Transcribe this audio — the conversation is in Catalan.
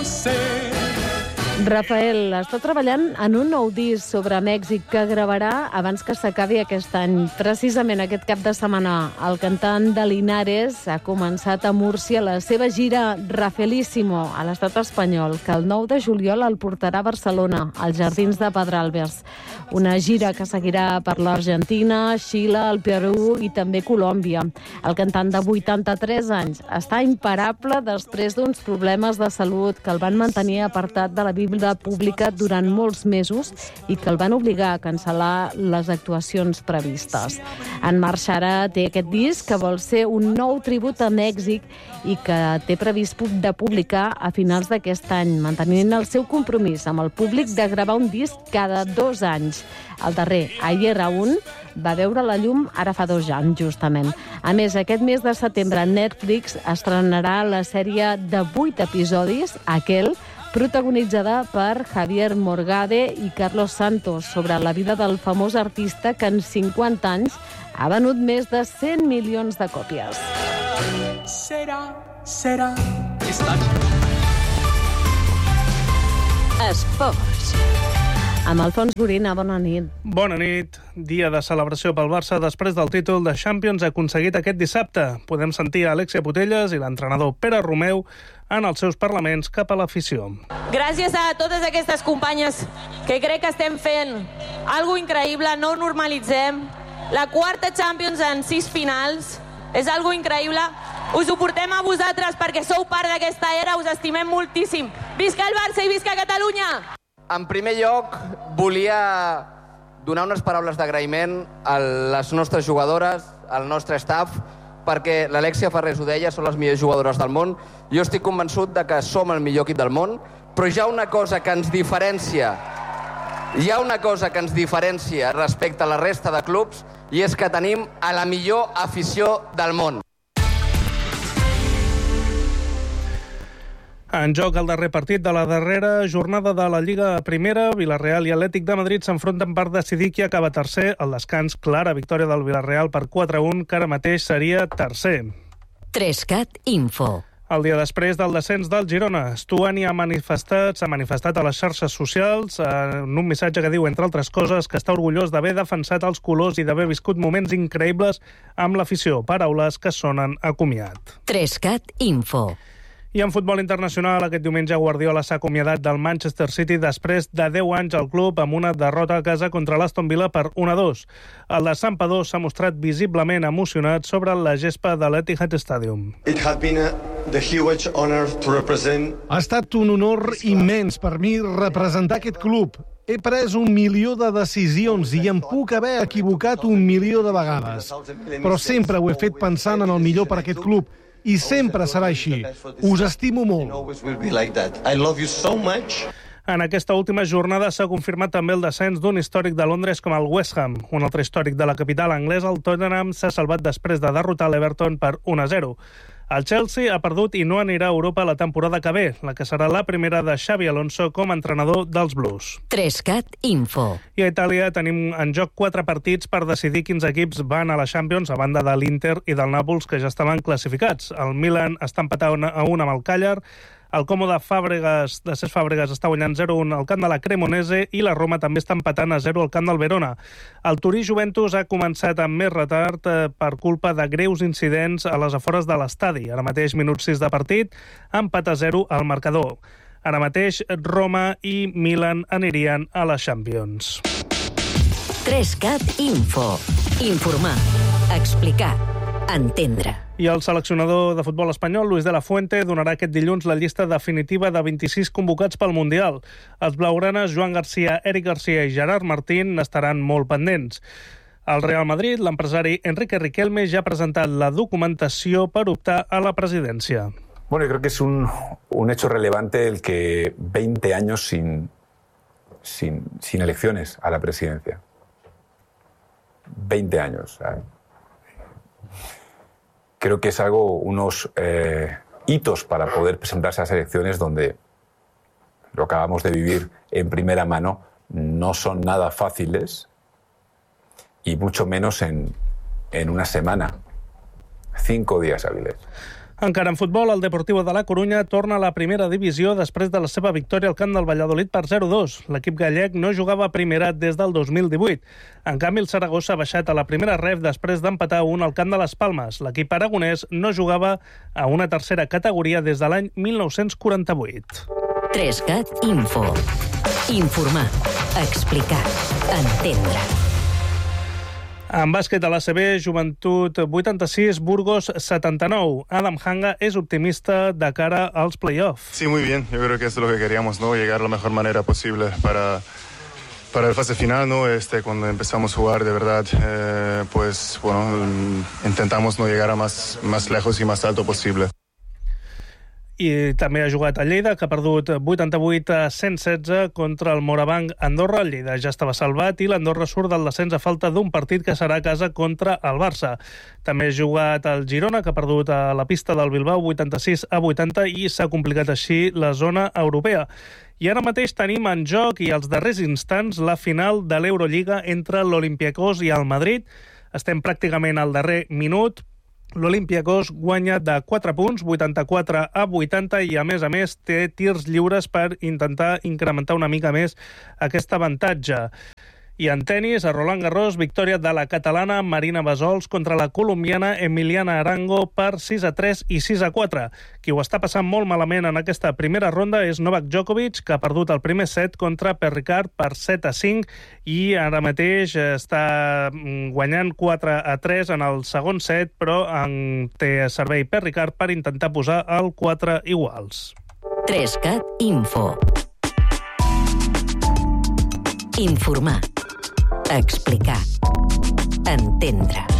Rafael està treballant en un nou disc sobre Mèxic que gravarà abans que s'acabi aquest any. Precisament aquest cap de setmana, el cantant de Linares ha començat a Múrcia la seva gira Rafaelísimo a l'estat espanyol, que el 9 de juliol el portarà a Barcelona, als Jardins de Pedralbes. Una gira que seguirà per l'Argentina, Xile, el Perú i també Colòmbia. El cantant de 83 anys està imparable després d'uns problemes de salut que el van mantenir apartat de la vida pública durant molts mesos i que el van obligar a cancel·lar les actuacions previstes. En marxa ara té aquest disc que vol ser un nou tribut a Mèxic i que té previst de publicar a finals d'aquest any, mantenint el seu compromís amb el públic de gravar un disc cada 2 anys. El darrer, Ayer Aún, va veure la llum ara fa 2 anys, justament. A més, aquest mes de setembre Netflix estrenarà la sèrie de 8 episodis, Aquel, protagonitzada per Javier Morgade i Carlos Santos, sobre la vida del famós artista que en 50 anys ha venut més de 100 milions de còpies. Serà. Esports. Amb Alfons Gorina, bona nit. Bona nit. Dia de celebració pel Barça després del títol de Champions aconseguit aquest dissabte. Podem sentir a Alexia Putellas i l'entrenador Pere Romeu en els seus parlaments cap a l'afició. Gràcies a totes aquestes companyes que crec que estem fent algo increïble, no ho normalitzem. La quarta Champions en 6 finals és algo increïble. Us ho portem a vosaltres perquè sou part d'aquesta era, us estimem moltíssim. Visca el Barça i visca Catalunya! En primer lloc, volia donar unes paraules d'agraïment a les nostres jugadores, al nostre staff, perquè l'Alexia Farrés ho deia, són les millors jugadores del món. Jo estic convençut de que som el millor equip del món, però hi ha una cosa que ens diferencia. Hi ha una cosa que ens diferencia respecte a la resta de clubs i és que tenim a la millor afició del món. En joc el darrer partit de la darrera jornada de la Lliga Primera, Villarreal i Atlètic de Madrid s'enfronten per decidir qui acaba tercer. Al descans, clara victòria del Villarreal per 4-1, que ara mateix seria tercer. 3CAT Info. El dia després del descens del Girona, Stuani s'ha manifestat a les xarxes socials en un missatge que diu, entre altres coses, que està orgullós d'haver defensat els colors i d'haver viscut moments increïbles amb l'afició. Paraules que sonen a comiat. 3CAT Info. I en futbol internacional, aquest diumenge Guardiola s'ha acomiadat del Manchester City després de 10 anys al club amb una derrota a casa contra l'Aston Villa per 1-2. El de Santpedor s'ha mostrat visiblement emocionat sobre la gespa de l'Etihad Stadium. Ha estat un honor immens per mi representar aquest club. He pres 1 milió de decisions i em puc haver equivocat 1 milió de vegades. Però sempre ho he fet pensant en el millor per aquest club. I sempre serà així. Us estimo molt. En aquesta última jornada s'ha confirmat també el descens d'un històric de Londres com el West Ham. Un altre històric de la capital anglesa, el Tottenham, s'ha salvat després de derrotar l'Everton per 1-0. El Chelsea ha perdut i no anirà a Europa la temporada que ve, la que serà la primera de Xabi Alonso com a entrenador dels Blues. 3CAT Info. I a Itàlia tenim en joc 4 partits per decidir quins equips van a la Champions, a banda de l'Inter i del Nàpols, que ja estaven classificats. El Milan està empatat 1-1 amb el Càller, el Como de Cesc Fàbregas està guanyant 0-1 al camp de la Cremonese i la Roma també està empatant a 0 al camp del Verona. El Torí-Juventus ha començat amb més retard per culpa de greus incidents a les afores de l'estadi. Ara mateix, minut 6 de partit, empat a 0 al marcador. Ara mateix, Roma i Milan anirien a la Champions. 3CAT Info. Informar. Explicar. Entendre. I el seleccionador de futbol espanyol, Luis de la Fuente, donarà aquest dilluns la llista definitiva de 26 convocats pel Mundial. Els blaugranes, Joan Garcia, Eric Garcia i Gerard Martín, n'estaran molt pendents. Al Real Madrid, l'empresari Enrique Riquelme ja ha presentat la documentació per optar a la presidència. Bueno, yo creo que es un hecho relevante el que 20 años sin elecciones a la presidencia. 20 años, ¿sabes? Creo que es unos hitos para poder presentarse a las elecciones donde lo que acabamos de vivir en primera mano no son nada fáciles y mucho menos en una semana. 5 días hábiles. Encara en futbol, el Deportivo de la Corunya torna a la primera divisió després de la seva victòria al camp del Valladolid per 0-2. L'equip gallec no jugava a primera des del 2018. En canvi, el Saragossa ha baixat a la primera ref després d'empatar 1 al camp de les Palmes. L'equip aragonès no jugava a una tercera categoria des de l'any 1948. 3CAT Info. Informar, explicar, entendre. En bàsquet a l'ACB, Joventut 86, Burgos 79. Adam Hanga és optimista de cara als play-offs. Sí, muy bien. Yo creo que eso es lo que queríamos, ¿no? Llegar a la mejor manera posible para el fase final, ¿no? Cuando empezamos a jugar de verdad, pues bueno, intentamos no llegar a más lejos y más alto posible. I també ha jugat a Lleida, que ha perdut 88-116 contra el Morabanc Andorra. El Lleida ja estava salvat i l'Andorra surt del descens a falta d'un partit que serà a casa contra el Barça. També ha jugat el Girona, que ha perdut a la pista del Bilbao 86-80 i s'ha complicat així la zona europea. I ara mateix tenim en joc i als darrers instants la final de l'Eurolliga entre l'Olympiacos i el Madrid. Estem pràcticament al darrer minut. L'Olympiacos guanya de 4 punts, 84-80, i a més té tirs lliures per intentar incrementar una mica més aquest avantatge. I en tenis, a Roland Garros, victòria de la catalana Marina Bassols contra la colombiana Emiliana Arango per 6-3 i 6-4. Qui ho està passant molt malament en aquesta primera ronda és Novak Djokovic, que ha perdut el primer set contra Perricard per 7-5 i ara mateix està guanyant 4-3 en el segon set, però en té servei Perricard per intentar posar el 4 iguals. 3CAT Info. Informar, explicar, entendre.